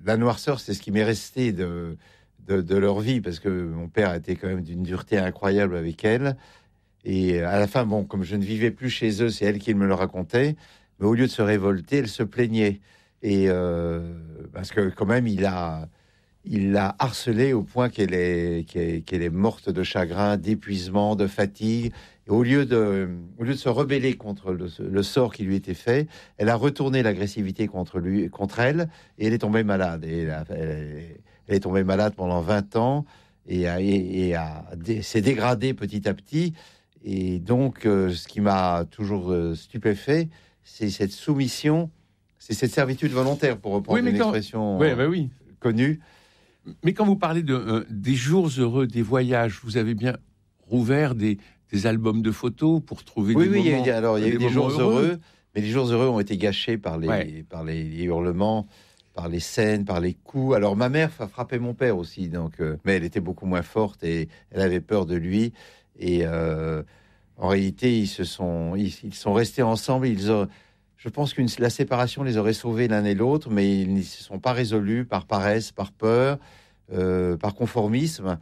la noirceur, c'est ce qui m'est resté de leur vie, parce que mon père était quand même d'une dureté incroyable avec elle. Et à la fin, bon, comme je ne vivais plus chez eux, c'est elle qui me le racontait. Mais au lieu de se révolter, elle se plaignait. Et parce que quand même, il l'a harcelée au point qu'elle est morte de chagrin, d'épuisement, de fatigue. Et au lieu de se rebeller contre le sort qui lui était fait, elle a retourné l'agressivité contre elle, et elle est tombée malade. Et elle est tombée malade pendant 20 ans et s'est dégradée petit à petit. Et donc, ce qui m'a toujours stupéfait, c'est cette soumission, c'est cette servitude volontaire, pour reprendre une expression connue. Mais quand vous parlez des jours heureux, des voyages, vous avez bien rouvert des albums de photos pour trouver des moments. Oui, il y a eu des jours heureux, mais les jours heureux ont été gâchés par les hurlements, par les scènes, par les coups. Alors ma mère a frappé mon père aussi, donc, mais elle était beaucoup moins forte et elle avait peur de lui. Et en réalité, ils sont restés ensemble. Je pense que la séparation les aurait sauvés l'un et l'autre, mais ils ne se sont pas résolus par paresse, par peur, par conformisme.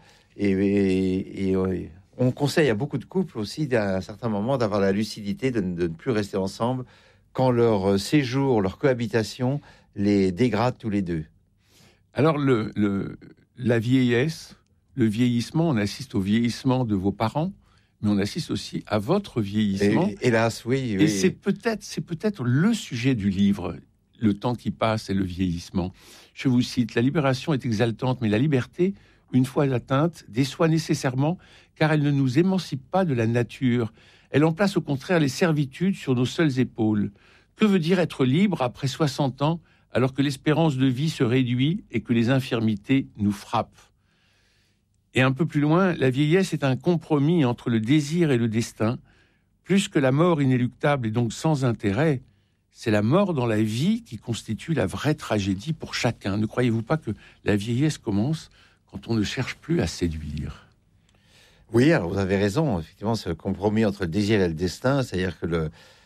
Et on conseille à beaucoup de couples aussi, à un certain moment, d'avoir la lucidité de ne plus rester ensemble quand leur séjour, leur cohabitation les dégrade tous les deux. Alors, la vieillesse, le vieillissement, on assiste au vieillissement de vos parents, mais on assiste aussi à votre vieillissement. Hélas, oui. Et c'est peut-être le sujet du livre, le temps qui passe et le vieillissement. Je vous cite, « La libération est exaltante, mais la liberté, une fois atteinte, déçoit nécessairement, car elle ne nous émancipe pas de la nature. Elle en place au contraire les servitudes sur nos seules épaules. Que veut dire être libre après 60 ans, alors que l'espérance de vie se réduit et que les infirmités nous frappent ?» Et un peu plus loin, la vieillesse est un compromis entre le désir et le destin. Plus que la mort inéluctable et donc sans intérêt, c'est la mort dans la vie qui constitue la vraie tragédie pour chacun. Ne croyez-vous pas que la vieillesse commence quand on ne cherche plus à séduire ? Oui, alors vous avez raison. Effectivement, ce compromis entre le désir et le destin, c'est-à-dire que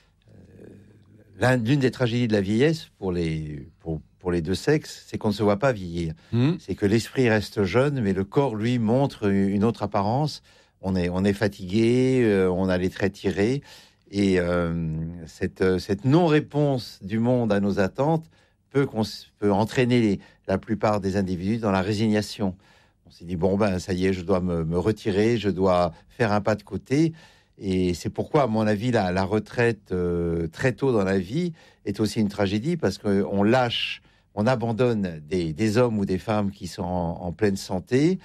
l'une des tragédies de la vieillesse pour les deux sexes, c'est qu'on ne se voit pas vieillir. C'est que l'esprit reste jeune, mais le corps, lui, montre une autre apparence. On est fatigué, on a les traits tirés. Et cette non-réponse du monde à nos attentes peut entraîner la plupart des individus dans la résignation. On s'est dit, ça y est, je dois me retirer, je dois faire un pas de côté. Et c'est pourquoi, à mon avis, la retraite très tôt dans la vie est aussi une tragédie, parce qu'on abandonne des hommes ou des femmes qui sont en pleine santé,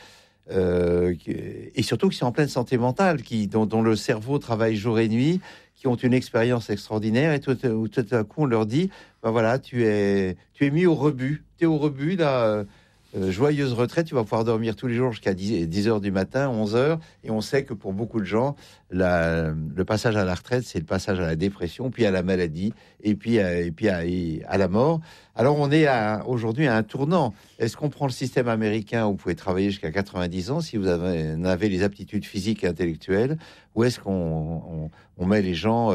et surtout qui sont en pleine santé mentale, dont le cerveau travaille jour et nuit, qui ont une expérience extraordinaire, et tout à coup on leur dit, tu es mis au rebut, tu es au rebut là. Joyeuse retraite, tu vas pouvoir dormir tous les jours jusqu'à 10 heures du matin, 11 heures, et on sait que pour beaucoup de gens, le passage à la retraite, c'est le passage à la dépression, puis à la maladie, et puis à la mort. Alors on est aujourd'hui à un tournant. Est-ce qu'on prend le système américain où vous pouvez travailler jusqu'à 90 ans si vous avez les aptitudes physiques et intellectuelles, ou est-ce qu'on met les gens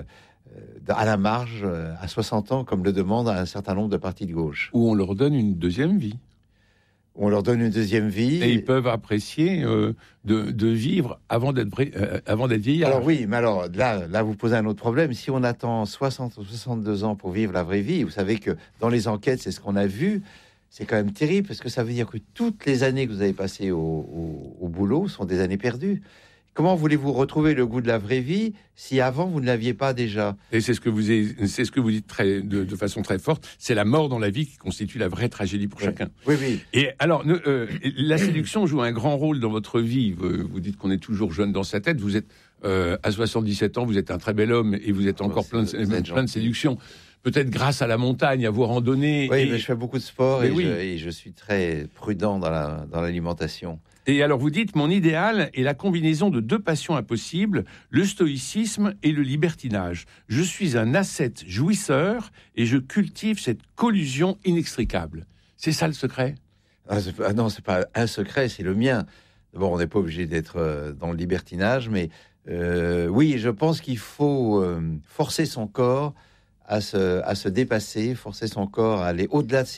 à la marge à 60 ans, comme le demande un certain nombre de partis de gauche? Ou on leur donne une deuxième vie. On leur donne une deuxième vie. Et ils peuvent apprécier de vivre avant d'être vieillard. Alors oui, mais alors là, vous posez un autre problème. Si on attend 60 ou 62 ans pour vivre la vraie vie, vous savez que dans les enquêtes, c'est ce qu'on a vu, c'est quand même terrible, parce que ça veut dire que toutes les années que vous avez passées au boulot sont des années perdues. Comment voulez-vous retrouver le goût de la vraie vie si avant vous ne l'aviez pas déjà? Et c'est ce que vous dites de façon très forte. C'est la mort dans la vie qui constitue la vraie tragédie pour chacun. Oui. Et alors, la séduction joue un grand rôle dans votre vie. Vous dites qu'on est toujours jeune dans sa tête. Vous êtes à 77 ans, vous êtes un très bel homme et vous êtes encore plein de séduction. Peut-être grâce à la montagne, à vos randonnées. Oui, mais je fais beaucoup de sport et je suis très prudent dans l'alimentation. Et alors vous dites, mon idéal est la combinaison de deux passions impossibles, le stoïcisme et le libertinage. Je suis un ascète jouisseur et je cultive cette collusion inextricable. C'est ça le secret ? Non, c'est pas un secret, c'est le mien. Bon, on n'est pas obligé d'être dans le libertinage, mais oui, je pense qu'il faut forcer son corps à se dépasser, forcer son corps à aller au-delà de ses